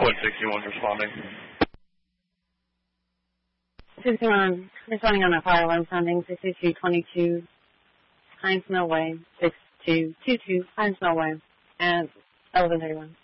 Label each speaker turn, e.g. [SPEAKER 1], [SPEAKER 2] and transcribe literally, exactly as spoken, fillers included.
[SPEAKER 1] Quad sixty-one responding.
[SPEAKER 2] sixty-one, responding on a fire alarm sounding sixty-two twenty-two, Heinz Mill Way, six two two two, Heinz Mill Way, and eleven thirty-one.